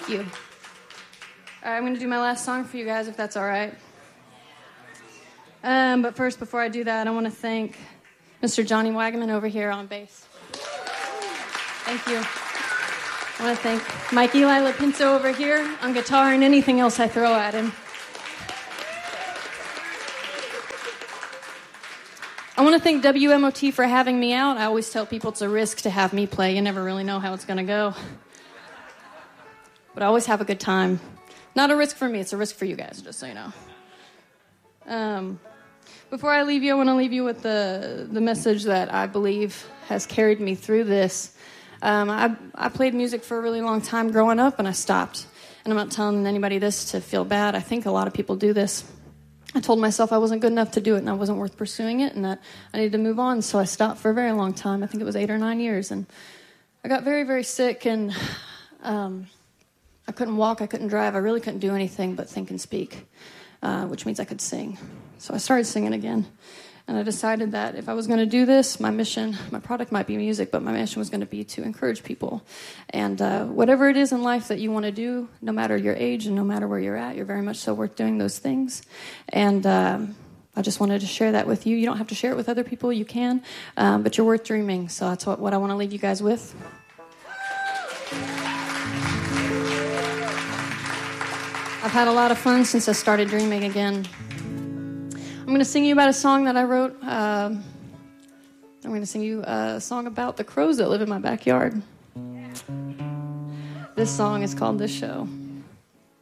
Thank you. All right, I'm going to do my last song for you guys, if that's all right. But first, before I do that, I want to thank Mr. Johnny Wagaman over here on bass. Thank you. I want to thank Mike Eli Lapinto over here on guitar and anything else I throw at him. I want to thank WMOT for having me out. I always tell people it's a risk to have me play. You never really know how it's going to go. But I always have a good time. Not a risk for me, it's a risk for you guys, just so you know. Before I leave you, I want to leave you with the message that I believe has carried me through this. I played music for a really long time growing up, and I stopped. And I'm not telling anybody this to feel bad. I think a lot of people do this. I told myself I wasn't good enough to do it, and I wasn't worth pursuing it, and that I needed to move on. So I stopped for a very long time. I think it was 8 or 9 years. And I got very, very sick, and I couldn't walk, I couldn't drive. I really couldn't do anything but think and speak, which means I could sing. So I started singing again. And I decided that if I was going to do this, my mission, my product might be music, but my mission was going to be to encourage people. And whatever it is in life that you want to do, no matter your age and no matter where you're at, you're very much so worth doing those things. And I just wanted to share that with you. You don't have to share it with other people. You can, but you're worth dreaming. So that's what I want to leave you guys with. I've had a lot of fun since I started dreaming again. I'm going to sing you about a song that I wrote. I'm going to sing you a song about the crows that live in my backyard. This song is called This Show.